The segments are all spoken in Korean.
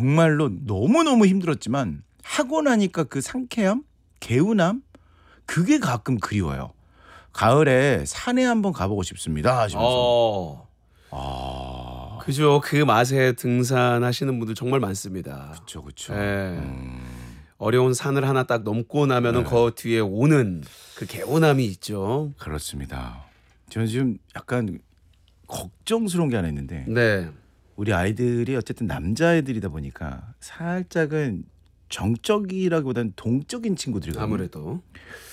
정말로 너무너무 힘들었지만 하고 나니까 그 상쾌함, 개운함 그게 가끔 그리워요. 가을에 산에 한번 가보고 싶습니다 하시면서. 그죠. 그 맛에 등산하시는 분들 정말 많습니다. 그렇죠. 어려운 산을 하나 딱 넘고 나면은 그 뒤에 오는 그 개운함이 있죠. 그렇습니다. 저는 지금 약간 걱정스러운 게 하나 있는데 네. 우리 아이들이 어쨌든 남자애들이다 보니까 살짝은 정적이라기보다는 동적인 친구들이거든요. 아무래도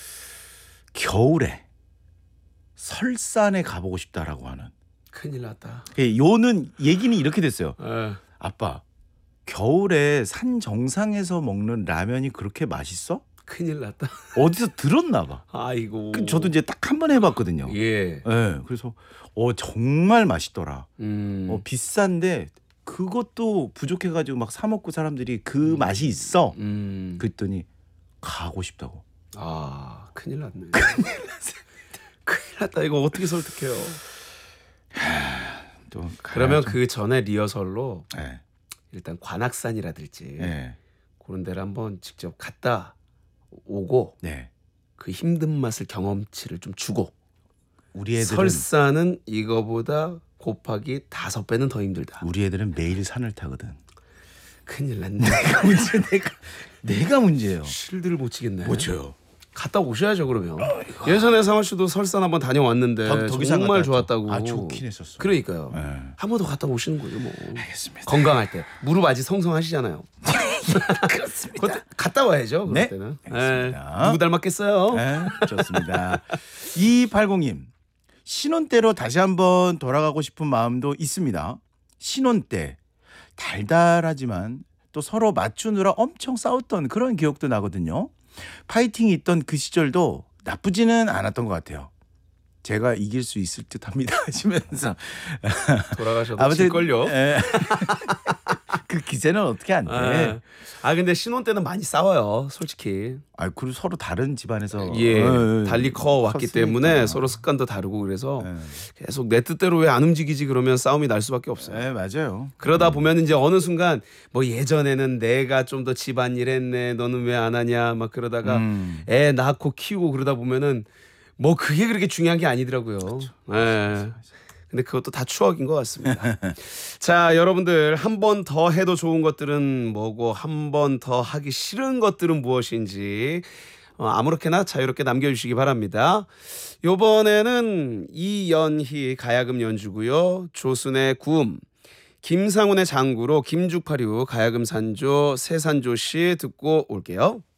겨울에 설산에 가보고 싶다라고 하는. 큰일 났다. 요는 얘기는 이렇게 됐어요. 에. 아빠, 겨울에 산 정상에서 먹는 라면이 그렇게 맛있어? 큰일 났다. 어디서 들었나 봐. 아이고. 저도 이제 딱 한 번 해봤거든요. 예. 그래서 정말 맛있더라. 음. 비싼데 그것도 부족해가지고 막 사 먹고 사람들이 그 맛이 있어. 그랬더니 가고 싶다고. 큰일 났네. 큰일 났다. 이거 어떻게 설득해요? 또 그러면 그 전에 리허설로 네. 일단 관악산이라든지 네. 그런 데를 한번 직접 갔다 오고 네. 그 힘든 맛을 경험치를 좀 주고 우리 애들은 설산은 이거보다 곱하기 5배는 더 힘들다. 우리 애들은 매일 산을 타거든. 큰일 났네. 내가 문제예요. 실드를 못 치겠네. 못 쳐요. 갔다 오셔야죠 그러면. 예전에 상원 씨도 설산 한번 다녀왔는데 정말 좋았다고. 좋긴 했었어. 그러니까요. 네. 한 번 더 갔다 오시는 거죠 뭐. 알겠습니다. 건강할 때 무릎 아직 성성하시잖아요. 그렇습니다. 갔다 와야죠. 그럴 네. 때는. 알겠습니다. 누구 닮았겠어요? 네, 좋습니다. 2280님. 신혼 때로 다시 한번 돌아가고 싶은 마음도 있습니다. 신혼 때 달달하지만 또 서로 맞추느라 엄청 싸웠던 그런 기억도 나거든요. 파이팅이 있던 그 시절도 나쁘지는 않았던 것 같아요. 제가 이길 수 있을 듯합니다 하시면서 돌아가셔도 질걸요. 그 기세는 어떻게 안 돼. 근데 신혼 때는 많이 싸워요 솔직히. 그리고 서로 다른 집안에서 달리 커왔기 컸으니까. 때문에 서로 습관도 다르고 그래서 계속 내 뜻대로 왜 안 움직이지 그러면 싸움이 날 수밖에 없어요. 네, 맞아요. 그러다 보면 이제 어느 순간 뭐 예전에는 내가 좀 더 집안일 했네 너는 왜 안 하냐 막 그러다가 애 낳고 키우고 그러다 보면은 뭐 그게 그렇게 중요한 게 아니더라고요. 그렇죠. 근데 그것도 다 추억인 것 같습니다. 자, 여러분들 한 번 더 해도 좋은 것들은 뭐고 한 번 더 하기 싫은 것들은 무엇인지 아무렇게나 자유롭게 남겨주시기 바랍니다. 이번에는 이연희 가야금 연주고요. 조순의 구음, 김상훈의 장구로 김죽파류 가야금 산조 세산조 씨 듣고 올게요.